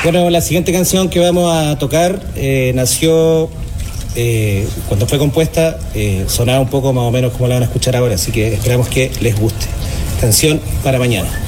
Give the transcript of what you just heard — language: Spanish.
Bueno, la siguiente canción que vamos a tocar nació cuando fue compuesta, sonaba un poco más o menos como la van a escuchar ahora, así que esperamos que les guste. Canción para mañana.